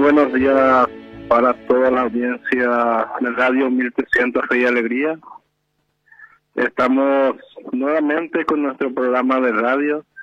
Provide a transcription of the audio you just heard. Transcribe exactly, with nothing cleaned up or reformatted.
buenos días para toda la audiencia de Radio mil trescientos Fe y Alegría. Estamos nuevamente con nuestro programa de radio